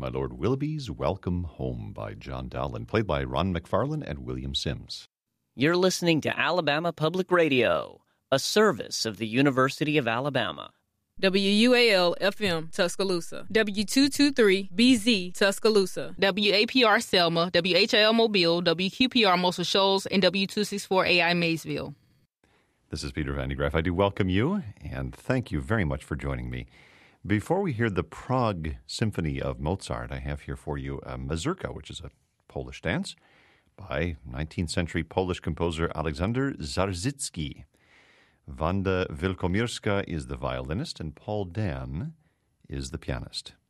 My Lord Willoughby's Welcome Home by John Dowland, played by Ron McFarlane and William Sims. You're listening to Alabama Public Radio, a service of the University of Alabama. WUAL-FM, Tuscaloosa. W223-BZ, Tuscaloosa. WAPR Selma, WHIL Mobile, WQPR Muscle Shoals, and W264AI Maysville. This is Peter Van de Graaff. I do welcome you, and thank you very much for joining me. Before we hear the Prague Symphony of Mozart, I have here for you a mazurka, which is a Polish dance by 19th century Polish composer Aleksander Zarzycki. Wanda Wilkomirska is the violinist, and Paul Dan is the pianist.